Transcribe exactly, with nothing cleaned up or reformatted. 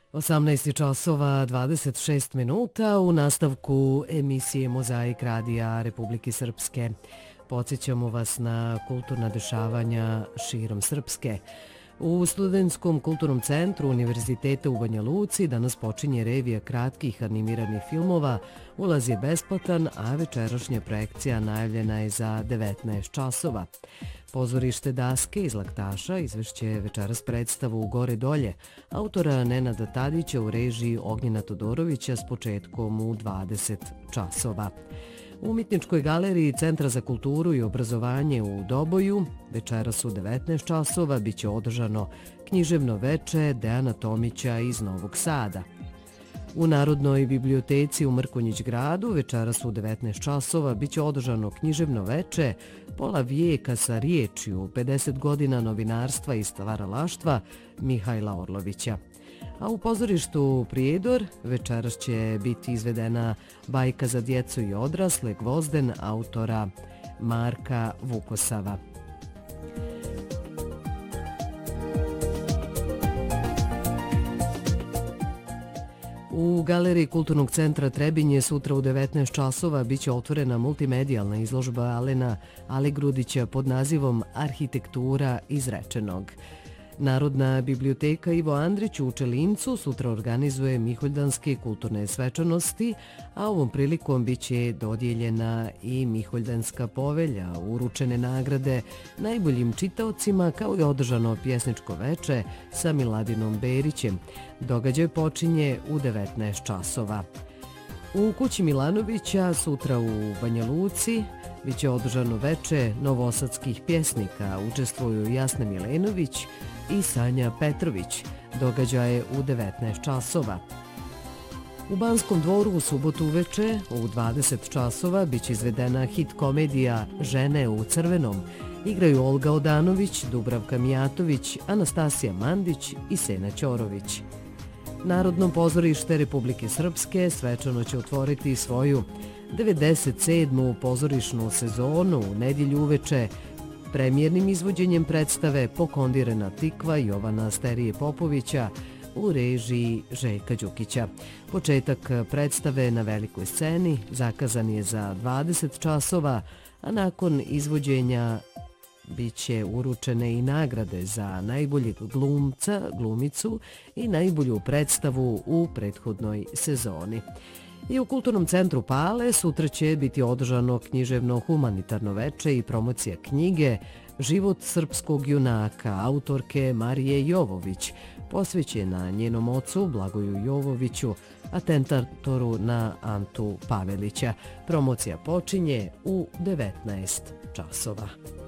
osamnaest časova dvadeset šest minuta u nastavku emisije Mozaik Radija Republike Srpske. Podsjećamo vas na kulturna dešavanja širom Srpske. U Studentskom kulturnom centru Univerziteta u Banja Luci danas počinje revija kratkih animiranih filmova. Ulaz je besplatan, a večerašnja projekcija najavljena je za devetnaest časova. Pozorište Daske iz Laktaša izvešće večeras predstavu Gore dolje, autora Nenada Tadića u režiji Ognjena Todorovića s početkom u dvadeset časova. U Umjetničkoj galeriji Centra za kulturu i obrazovanje u Doboju večeras u devetnaest časova biće održano književno veče Dejana Tomića iz Novog Sada. U Narodnoj biblioteci u Mrkonjić gradu večeras u devetnaest časova biće održano književno veče Pola vijeka sa riječju pedeset godina novinarstva i stvaralaštva Mihajla Orlovića. A u pozorištu Prijedor večeras će biti izvedena bajka za djecu i odrasle Gvozden autora Marka Vukosava. U galeriji Kulturnog centra Trebinje sutra u devetnaest časova biće otvorena multimedijalna izložba Alena Alegrudića pod nazivom Arhitektura izrečenog. Narodna biblioteka Ivo Andrić u Čelincu sutra organizuje Miholjdanske kulturne svečanosti, a ovom prilikom biće dodijeljena i Miholjdanska povelja, uručene nagrade najboljim čitaocima kao i održano pjesničko veče sa Miladinom Berićem. Događaj počinje u devetnaest časova. U kući Milanovića sutra u Banja Luci biće održano veče novosadskih pjesnika, učestvuju Jasna Milenović i Sanja Petrović. Događaj je u devetnaest časova. U Banskom dvoru u subotu uveče u dvadeset časova biće izvedena hit komedija Žene u crvenom. Igraju Olga Odanović, Dubravka Mijatović, Anastasija Mandić i Sena Ćorović. Narodno pozorište Republike Srpske svečano će otvoriti svoju devedeset sedmu pozorišnu sezonu u nedjelju uveče premijernim izvođenjem predstave Pokondirena tikva Jovana Sterije Popovića u režiji Željka Đukića. Početak predstave na velikoj sceni zakazan je za dvadeset časova, a nakon izvođenja biće uručene i nagrade za najboljeg glumca, glumicu i najbolju predstavu u prethodnoj sezoni. I u Kulturnom centru Pale sutra će biti održano književno humanitarno veče i promocija knjige Život srpskog junaka autorke Marije Jovović, posvećena njenom ocu Blagoju Jovoviću, atentatoru na Antu Pavelića. Promocija počinje u devetnaest časova.